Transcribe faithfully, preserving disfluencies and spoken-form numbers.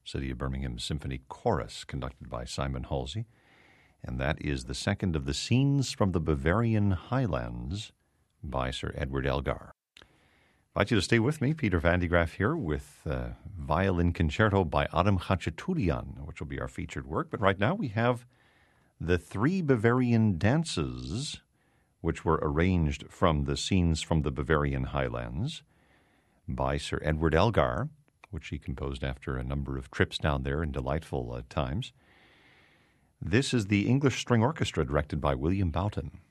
City of Birmingham Symphony Chorus, conducted by Simon Halsey. And that is the second of the Scenes from the Bavarian Highlands by Sir Edward Elgar. I invite you to stay with me. Peter Van de Graaff here with uh, Violin Concerto by Adam Khachaturian, which will be our featured work. But right now we have the Three Bavarian Dances, which were arranged from the Scenes from the Bavarian Highlands by Sir Edward Elgar, which he composed after a number of trips down there in delightful uh, times. This is the English String Orchestra directed by William Boughton.